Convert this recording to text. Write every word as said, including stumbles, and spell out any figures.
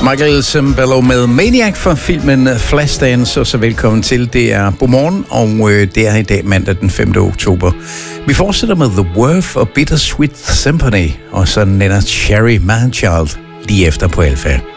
Michael Sembello med Maniac fra filmen Flashdance, og så velkommen til. Det er godmorgen, og øh, det er i dag mandag den femte oktober. Vi fortsætter med The Worth og Bittersweet Symphony, og så Nenad Cherry Manchild lige efter på Alfa.